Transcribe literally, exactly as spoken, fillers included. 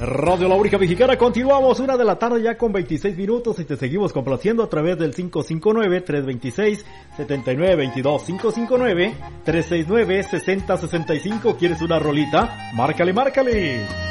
Radio La Única Mexicana, continuamos una de la tarde ya con veintiséis minutos y te seguimos complaciendo a través del cinco cinco nueve, tres dos seis, siete nueve dos dos, cinco cinco nueve, tres seis nueve, seis cero seis cinco. ¿Quieres una rolita? Márcale, márcale.